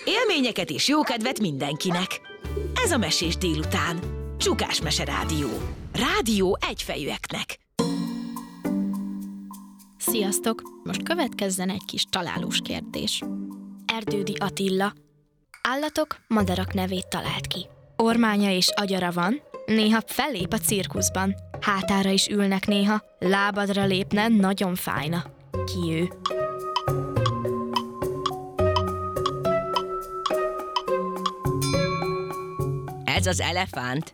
Élményeket és jókedvet mindenkinek. Ez a Mesés délután. Csukás Mese Rádió. Rádió egyfejűeknek. Sziasztok! Most következzen egy kis találós kérdés. Erdődi Attila. Állatok, madarak nevét talált ki. Ormánya és agyara van, néha fellép a cirkuszban. Hátára is ülnek néha, lábadra lépne, nagyon fájna. Ki ő? Ez az elefánt.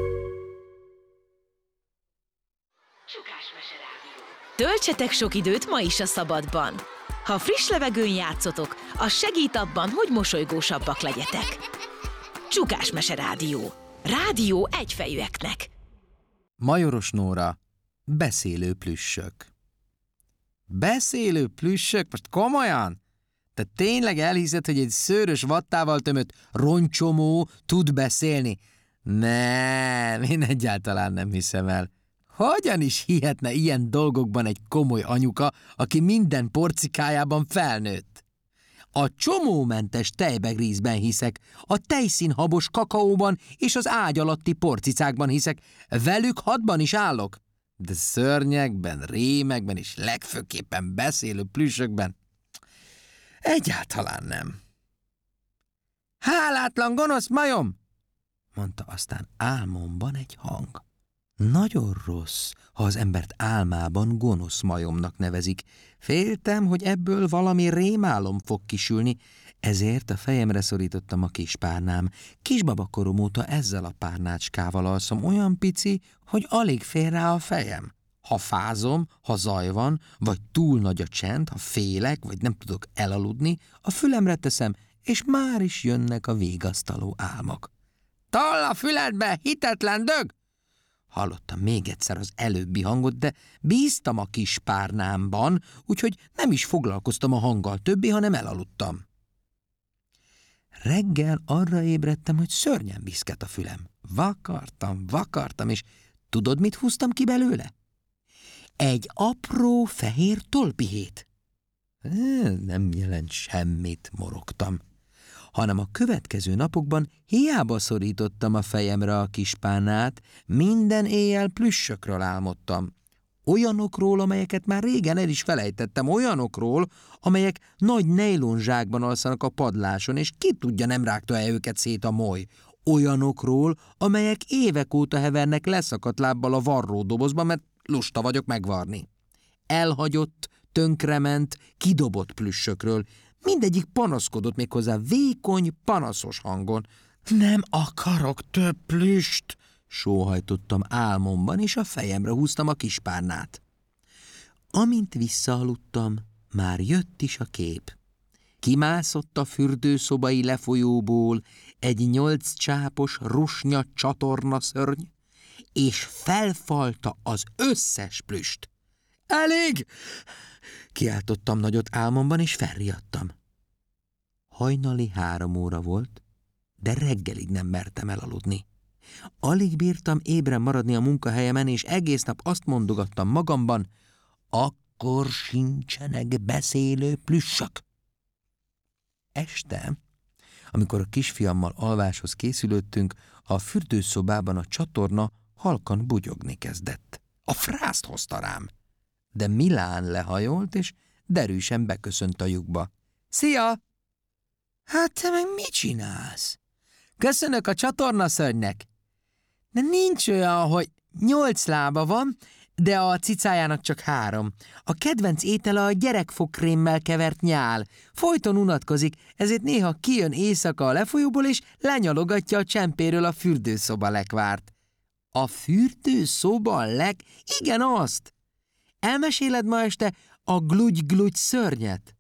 Töltsetek sok időt ma is a szabadban. Ha friss levegőn játszotok, az segít abban, hogy mosolygósabbak legyetek. Csukás Mese Rádió. Rádió egyfejűeknek. Majoros Nóra. Beszélő plüssök. Beszélő plüssök? Most komolyan? Te tényleg elhiszed, hogy egy szőrös vattával tömött roncsomó tud beszélni? Nem, én egyáltalán nem hiszem el. Hogyan is hihetne ilyen dolgokban egy komoly anyuka, aki minden porcikájában felnőtt? A csomómentes tejbegrízben hiszek, a tejszínhabos kakaóban és az ágy alatti porcicákban hiszek, velük hadban is állok. De szörnyekben, rémekben és legfőképpen beszélő plüssökben egyáltalán nem. Hálátlan gonosz majom! Mondta aztán álmomban egy hang. Nagyon rossz, ha az embert álmában gonosz majomnak nevezik. Féltem, hogy ebből valami rémálom fog kisülni, ezért a fejemre szorítottam a kis párnám. Kisbabakorom óta ezzel a párnácskával alszom, olyan pici, hogy alig fér rá a fejem. Ha fázom, ha zaj van, vagy túl nagy a csend, ha félek, vagy nem tudok elaludni, a fülemre teszem, és már is jönnek a vigasztaló álmok. Toll a füledbe, hitetlen dög! Hallottam még egyszer az előbbi hangot, de bíztam a kis párnámban, úgyhogy nem is foglalkoztam a hanggal többé, hanem elaludtam. Reggel arra ébredtem, hogy szörnyen viszket a fülem. Vakartam, és tudod, mit húztam ki belőle? Egy apró fehér tolpihét. Nem jelent semmit, morogtam, hanem a következő napokban hiába szorítottam a fejemre a kispánát, minden éjjel plüssökről álmodtam. Olyanokról, amelyeket már régen el is felejtettem, olyanokról, amelyek nagy nejlonzsákban alszanak a padláson, és ki tudja, nem rágta-e őket szét a moly. Olyanokról, amelyek évek óta hevernek leszakadt lábbal a varródobozban, mert lusta vagyok megvarni. Elhagyott, tönkrement, kidobott plüssökről. Mindegyik panaszkodott, méghozzá vékony, panaszos hangon. Nem akarok több plüst, sóhajtottam álmomban, és a fejemre húztam a kispárnát. Amint visszaaludtam, már jött is a kép. Kimászott a fürdőszobai lefolyóból egy 8 csápos rusnya csatornaszörny, és felfalta az összes plüst. Elég! Kiáltottam nagyot álmomban, és felriadtam. Hajnali 3 óra volt, de reggelig nem mertem elaludni. Alig bírtam ébren maradni a munkahelyemen, és egész nap azt mondogattam magamban, akkor sincsenek beszélő plüssök. Este, amikor a kisfiammal alváshoz készülöttünk, a fürdőszobában a csatorna halkan bugyogni kezdett. A frászt hozta rám. De Milán lehajolt, és derűsen beköszönt a lyukba. Szia! Hát te meg mit csinálsz? Köszönök a csatornaszörnynek. De nincs olyan, hogy 8 lába van, de a cicájának csak 3. A kedvenc étele a gyerekfogkrémmel kevert nyál. Folyton unatkozik, ezért néha kijön éjszaka a lefolyóból, és lenyalogatja a csempéről a fürdőszoba lekvárt. A fürdőszoba Igen, azt! Elmeséled ma este a gludgy-gludgy szörnyet?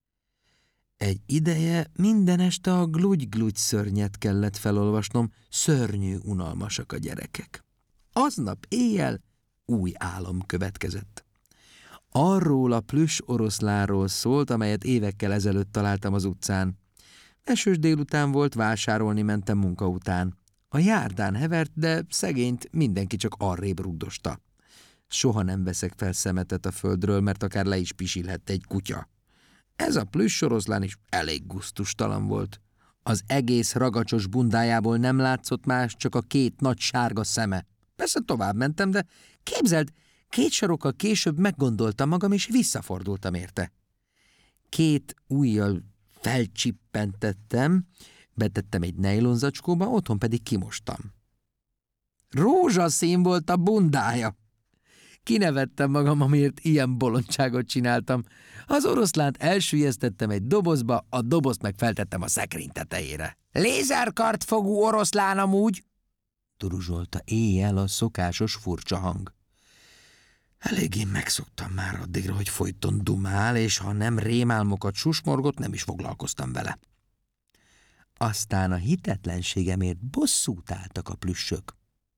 Egy ideje minden este a gludgy-gludgy szörnyet kellett felolvasnom, szörnyű unalmasak a gyerekek. Aznap éjjel új álom következett. Arról a plüss oroszlánról szólt, amelyet évekkel ezelőtt találtam az utcán. Esős délután volt, vásárolni mentem munka után. A járdán hevert, de szegényt mindenki csak arrébb rugdosta. Soha nem veszek fel szemetet a földről, mert akár le is pisilhette egy kutya. Ez a plüss oroszlán is elég gusztustalan volt. Az egész ragacsos bundájából nem látszott más, csak a 2 nagy sárga szeme. Persze tovább mentem, de képzeld, 2 sarokkal később meggondoltam magam, és visszafordultam érte. 2 ujjal felcsippentettem, betettem egy nejlonzacskóba, otthon pedig kimostam. Rózsaszín volt a bundája. Kinevettem magam, amiért ilyen bolondságot csináltam. Az oroszlánt elsüllyesztettem egy dobozba, a dobozt meg feltettem a szekrény tetejére. Lézerkartfogú oroszlán amúgy, turuzsolta éjjel a szokásos furcsa hang. Eléggé megszoktam már addigra, hogy folyton dumál, és ha nem rémálmokat susmorgott, nem is foglalkoztam vele. Aztán a hitetlenségemért bosszút álltak a plüssök.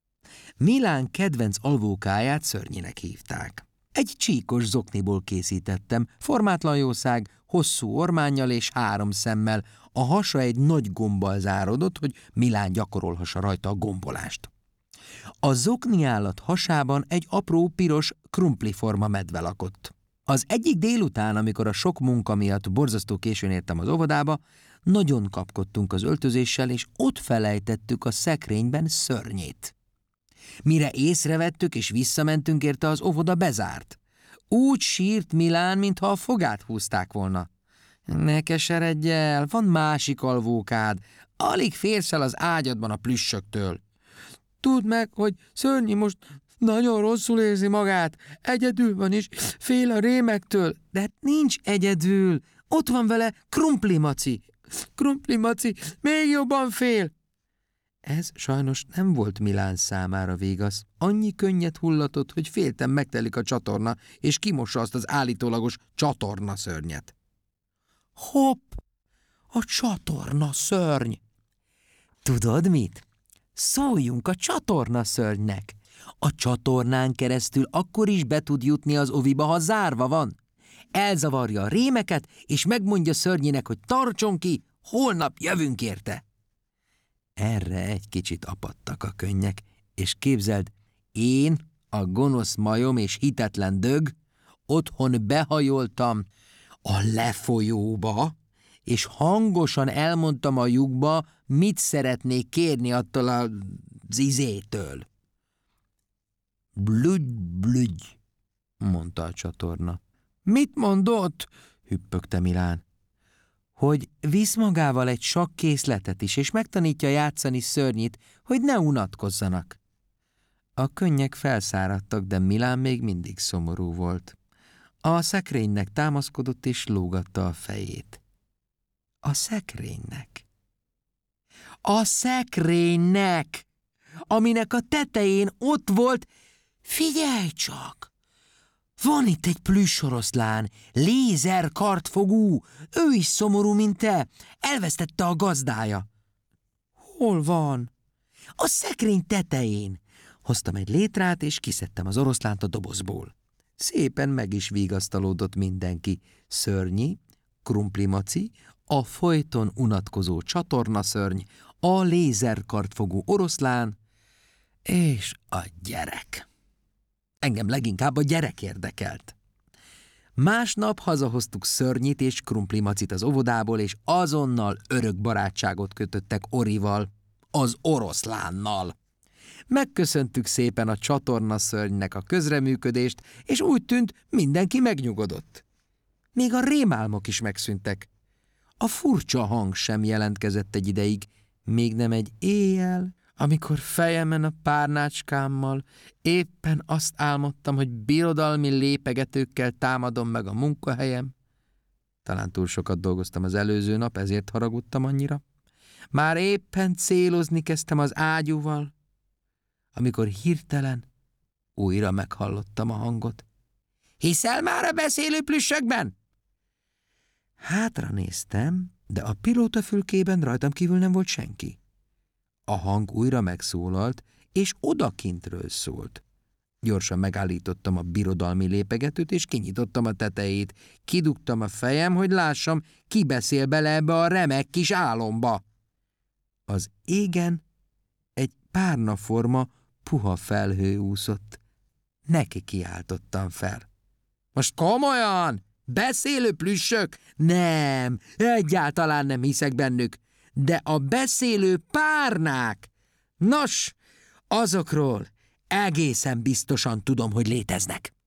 Milán kedvenc alvókáját Szörnyinek hívták. Egy csíkos zokniból készítettem, formátlan jószág, hosszú ormánnyal és 3 szemmel, a hasa egy nagy gombbal zárodott, hogy Milán gyakorolhassa rajta a gombolást. A zokni állat hasában egy apró piros krumpliforma medve lakott. Az egyik délután, amikor a sok munka miatt borzasztó későn értem az óvodába, nagyon kapkodtunk az öltözéssel, és ott felejtettük a szekrényben Szörnyét. Mire észrevettük és visszamentünk érte, az óvoda bezárt. Úgy sírt Milán, mintha a fogát húzták volna. Ne keseredj el, van másik alvókád, alig férsz el az ágyadban a plüssöktől. Tudd meg, hogy Szörnyi most nagyon rosszul érzi magát, egyedül van is, fél a rémektől, de hát nincs egyedül, ott van vele Krumplimaci. Krumplimaci még jobban fél. Ez sajnos nem volt Milán számára végasz. Annyi könnyet hullatott, hogy féltem megtelik a csatorna, és kimossa azt az állítólagos csatorna szörnyet. Hopp! A csatorna szörny! Tudod mit? Szóljunk a csatorna szörnynek. A csatornán keresztül akkor is be tud jutni az oviba, ha zárva van. Elzavarja a rémeket, és megmondja Szörnyinek, hogy tartson ki, holnap jövünk érte. Erre egy kicsit apadtak a könnyek, és képzeld, én, a gonosz majom és hitetlen dög, otthon behajoltam a lefolyóba, és hangosan elmondtam a lyukba, mit szeretnék kérni attól az izétől. Blügy, blügy, mondta a csatorna. Mit mondott? Hüppögte Milán. Hogy visz magával egy sakkészletet is, és megtanítja játszani Szörnyit, hogy ne unatkozzanak. A könnyek felszáradtak, de Milán még mindig szomorú volt. A szekrénynek támaszkodott, és lógatta a fejét. A szekrénynek. A szekrénynek, aminek a tetején ott volt, figyelj csak! Van itt egy plüssoroszlán, lézerkartfogú, ő is szomorú, mint te, elvesztette a gazdája. Hol van? A szekrény tetején. Hoztam egy létrát, és kiszedtem az oroszlánt a dobozból. Szépen meg is vigasztalódott mindenki. Szörnyi, Krumplimaci, a folyton unatkozó csatornaszörny, a lézerkartfogú oroszlán, és a gyerek. Engem leginkább a gyerek érdekelt. Másnap hazahoztuk Szörnyit és Krumplimacit az óvodából, és azonnal örök barátságot kötöttek Orival, az oroszlánnal. Megköszöntük szépen a csatornaszörnynek a közreműködést, és úgy tűnt, mindenki megnyugodott. Még a rémálmok is megszűntek. A furcsa hang sem jelentkezett egy ideig, még nem egy éjjel, amikor fejemen a párnácskámmal éppen azt álmodtam, hogy birodalmi lépegetőkkel támadom meg a munkahelyem. Talán túl sokat dolgoztam az előző nap, ezért haragudtam annyira. Már éppen célozni kezdtem az ágyúval, amikor hirtelen újra meghallottam a hangot. Hiszel már a beszélő plüssökben? Hátra néztem, de a pilótafülkében rajtam kívül nem volt senki. A hang újra megszólalt, és odakintről szólt. Gyorsan megállítottam a birodalmi lépegetőt, és kinyitottam a tetejét. Kidugtam a fejem, hogy lássam, ki beszél bele ebbe a remek kis álomba. Az égen egy párnaforma puha felhő úszott. Neki kiáltottam fel. Most komolyan? Beszélő plüssök? Nem, egyáltalán nem hiszek bennük. de a beszélő párnák, nos, azokról egészen biztosan tudom, hogy léteznek.